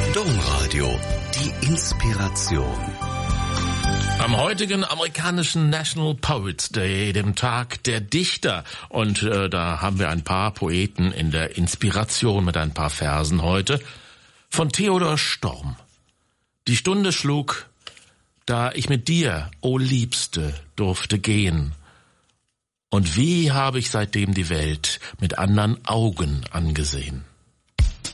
Domradio, die Inspiration. Am heutigen amerikanischen National Poets Day, dem Tag der Dichter. Und da haben wir ein paar Poeten in der Inspiration mit ein paar Versen heute. Von Theodor Storm. Die Stunde schlug, da ich mit dir, o Liebste, durfte gehen. Und wie habe ich seitdem die Welt mit andern Augen angesehen.